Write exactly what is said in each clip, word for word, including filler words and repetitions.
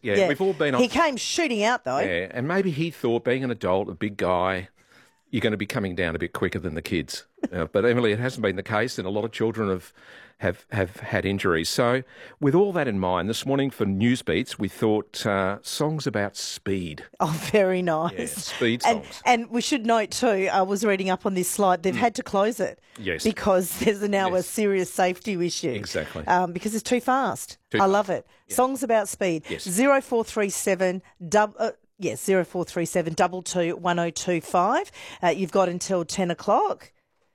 Yeah, Yeah. we've all been on... He came shooting out, though. Yeah, and maybe he thought, being an adult, a big guy, you're going to be coming down a bit quicker than the kids. Uh, but, Emily, it hasn't been the case, and a lot of children have, have, have had injuries. So with all that in mind, this morning for Newsbeats, we thought uh, songs about speed. Oh, very nice. Yeah, speed and, songs. and we should note too, I was reading up on this slide, they've mm. had to close it. Yes. Because there's now yes. a serious safety issue. Exactly. Um, because it's too fast. Too I fast. love it. Yeah. Songs about speed. Yes. zero four three seven dub, uh, yes, zero four three seven double two one oh two five. Uh, you've got until ten o'clock.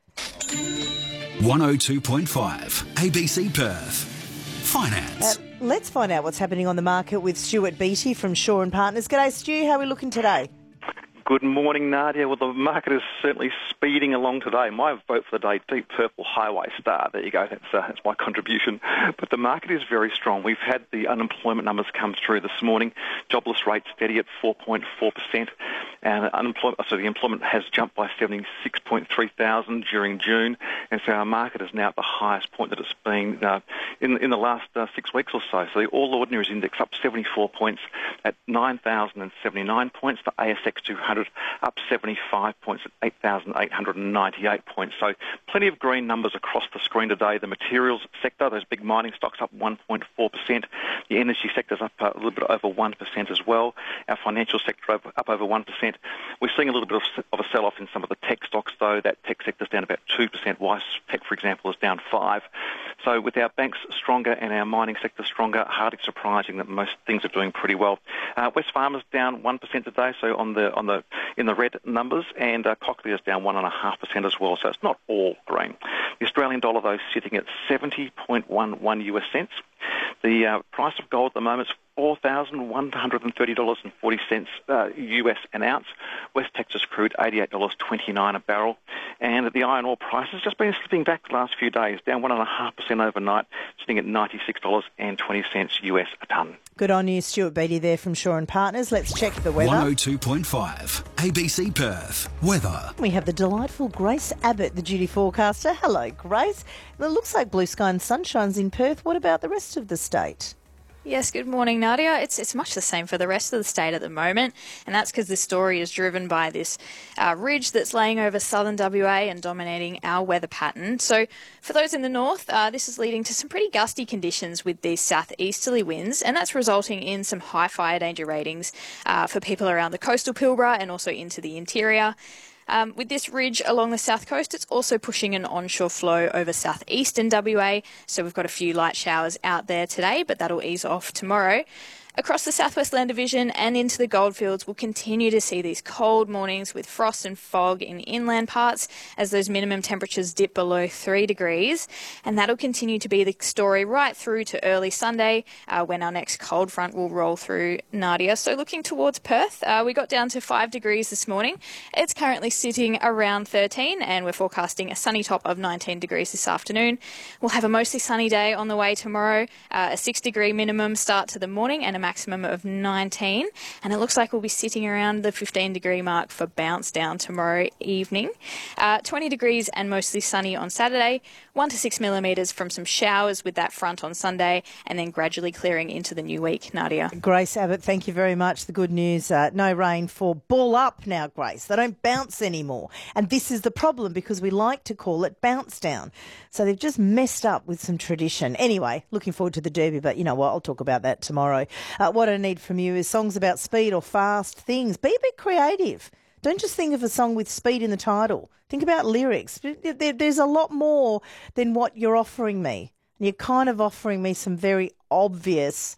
one oh two point five A B C Perth. Finance. Uh, let's find out what's happening on the market with Stuart Beattie from Shaw and Partners. G'day, Stu. How are we looking today? Good morning, Nadia. Well, the market is certainly speeding along today. My vote for the day, Deep Purple Highway Star. There you go. That's, uh, that's my contribution. But the market is very strong. We've had the unemployment numbers come through this morning. Jobless rate steady at four point four percent. And unemployment, so the employment has jumped by seventy-six point three thousand during June. And so our market is now at the highest point that it's been uh, in, in the last uh, six weeks or so. So the All Ordinaries Index up seventy-four points at nine thousand seventy-nine points. The A S X two hundred up seventy-five points at eight thousand eight hundred ninety-eight points. So plenty of green numbers across the screen today. The materials sector, those big mining stocks, up one point four percent. The energy sector's up a little bit over one percent as well. Our financial sector up, up over one percent. We're seeing a little bit of, of a sell-off in some of the tech stocks, though. That tech sector's down about two percent. Weiss Tech, for example, is down five percent. So with our banks stronger and our mining sector stronger, hardly surprising that most things are doing pretty well. Uh, Wesfarmers down one percent today, so on the on the in the red numbers, and uh, Cochlear's down one point five percent as well, so it's not all green. The Australian dollar, though, is sitting at seventy point one one US cents. The uh, price of gold at the moment is four thousand one hundred thirty dollars and forty cents uh, U S an ounce. West Texas crude, eighty-eight dollars twenty-nine a barrel. And the iron ore price has just been slipping back the last few days, down one point five percent overnight, sitting at ninety-six dollars and twenty cents U S a tonne. Good on you, Stuart Beattie there from Shaw and Partners. Let's check the weather. one oh two point five A B C Perth. Weather. We have the delightful Grace Abbott, the duty forecaster. Hello, Grace. It looks like blue sky and sunshine's in Perth. What about the rest of the state? Yes, good morning, Nadia. It's it's much the same for the rest of the state at the moment, and that's because this story is driven by this uh, ridge that's laying over southern W A and dominating our weather pattern. So for those in the north, uh, this is leading to some pretty gusty conditions with these southeasterly winds, and that's resulting in some high fire danger ratings uh, for people around the coastal Pilbara and also into the interior. Um, with this ridge along the south coast, it's also pushing an onshore flow over southeastern W A, so we've got a few light showers out there today, but that'll ease off tomorrow. Across the Southwest Land Division and into the goldfields, we'll continue to see these cold mornings with frost and fog in inland parts as those minimum temperatures dip below three degrees. And that'll continue to be the story right through to early Sunday uh, when our next cold front will roll through, Nadia. So looking towards Perth, uh, we got down to five degrees this morning. It's currently sitting around thirteen, and we're forecasting a sunny top of nineteen degrees this afternoon. We'll have a mostly sunny day on the way tomorrow, uh, a six degree minimum start to the morning and a maximum of nineteen, and it looks like we'll be sitting around the fifteen degree mark for bounce down tomorrow evening. Uh, twenty degrees and mostly sunny on Saturday, one to six millimetres from some showers with that front on Sunday, and then gradually clearing into the new week, Nadia. Grace Abbott, thank you very much. The good news, uh, no rain for ball up now, Grace. They don't bounce anymore, and this is the problem because we like to call it bounce down. So they've just messed up with some tradition. Anyway, looking forward to the Derby, but you know what, I'll talk about that tomorrow. Uh, what I need from you is songs about speed or fast things. Be a bit creative. Don't just think of a song with speed in the title. Think about lyrics. There, there's a lot more than what you're offering me. And you're kind of offering me some very obvious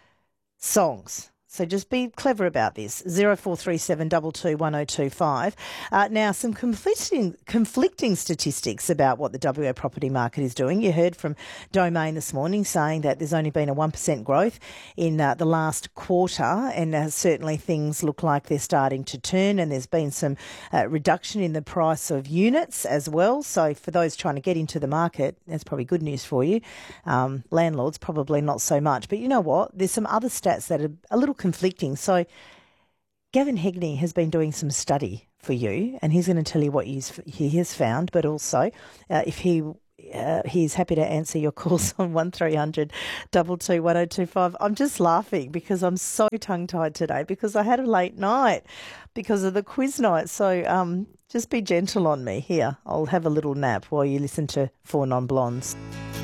songs. So just be clever about this. zero four three seven two two one oh two five. Uh, now, some conflicting conflicting statistics about what the W A property market is doing. You heard from Domain this morning saying that there's only been a one percent growth in uh, the last quarter, and uh, certainly things look like they're starting to turn, and there's been some uh, reduction in the price of units as well. So for those trying to get into the market, that's probably good news for you. Um, landlords, probably not so much. But you know what? There's some other stats that are a little conflicting. So Gavin Hegney has been doing some study for you, and he's going to tell you what he's, he has found, but also uh, if he Uh, he's happy to answer your calls on one three hundred two two one oh two five. I'm just laughing because I'm so tongue-tied today because I had a late night because of the quiz night. So um, just be gentle on me. Here, I'll have a little nap while you listen to Four Non-Blondes.